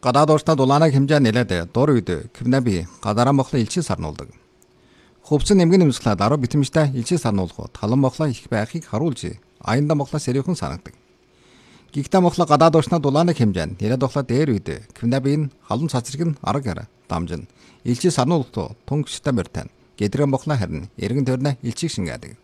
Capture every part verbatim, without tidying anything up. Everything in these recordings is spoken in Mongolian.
Гадаад ууртад улаанаг хэмжээ нэлээд дур үед квнаби гадараа мохло илчээ сарнуулдаг. Хувцас нэмгэн нэмсгэлээ даруй битэмжтэй илчээ сарнуулах талан мохло их байхыг харуулж аянда мохло сэрүүхэн санагдаг. Гигта мохло гадаад ууртад улаанаг хэмжээ нэлээд мохло дээр үед квнаби халуун цацрыг нь арга дамжин илчээ сарнуулах тун гүштэй мөртэн гэдрэг мохло харин эргэн төрнө илчийг шингээдэг.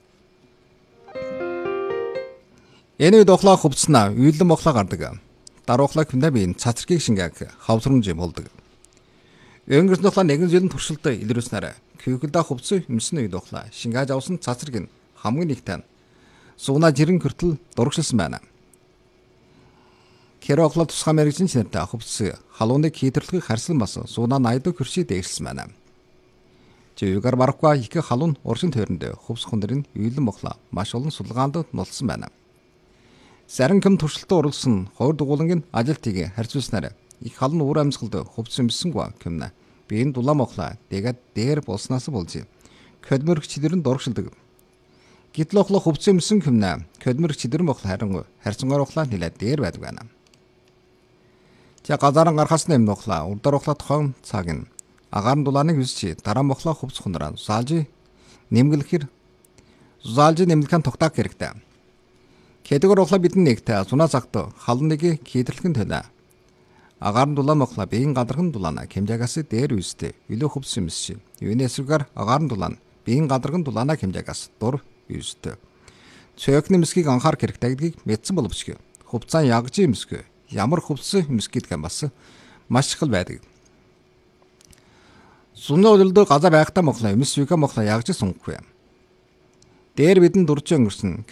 Энэ үед охлоо хувцснаа үйлдэн мохлоо гардаг. Даруухлаа квнаби цацрыг шингээх хавсрамж болдог. Өнгөрсөн тухлаа нэгэн жилийн туршилтад илрүүлснээр квгда хувцс өмсөн үед охлоо шингээж авсан цацрыг нь хамгийн нэгтэн сууна жирэн хүртэл дурагшилсан байна. Кэр охлоо тусгай мэрэгжин чинэртэй хувцс халууныг хийтэрлэхийг харсан бас сууна найдуу хөршиг дээшсэн байна. Жигээр барахгүй их халуун уршин тойронд хувцс хүндрийн үйлдэн мохлоо маш олон судалгаанд нулсан байна. Зарим кэм туршилтад оролцсон хоёр дугуулангийн ажилтгийг харьцуулснаар их халуун уур амьсгалд хувцс өмсөнгөө кэмнэ. Биеийн дулаан мохлоо дэгээд дээр болсноос болж кодмөрч чидэрэн дурагшилдаг. Гэтэл охлоо хувцс өмсөн кэмнэ. Кодмөрч чидэрэн мохлоо харин харьцангуй охлоо нэлээд дээр байдаг байна. За газаран гарахаас нэм мохлоо урдаар охлоо тохон цаг нь агаарын дулааныг үсч дараа мохлоо хувцс хундраа заалжи нэмгэлэхэр заалжи нэмлэхэн тогтоох хэрэгтэй. Кэдгээр охлоо бидний нэгтэй сунаа цагт халууныг хийтэрлэхэн төлөө. Агаарын дулаан мохлоо биеийн гадарган дулаана хэмжээгээс дээр үстэй илүү хувцс өмсч. Юуны эсрэгээр агаарын дулаан биеийн гадарган дулаана хэмжээгээс дур үстэй. Цөөхний мэсгийг анхаарах хэрэгтэй гэдгийг мэдсэн боловч хувцаан ягж өмсгөө ямар хувцс өмсөх гэдэг юм бас маш их байдаг. Сунаа үлдээ газар байхтаа мохлоо өмс вика мохлоо ягж сунгахгүй. Дээр бидэнд дурж өнгөрсөн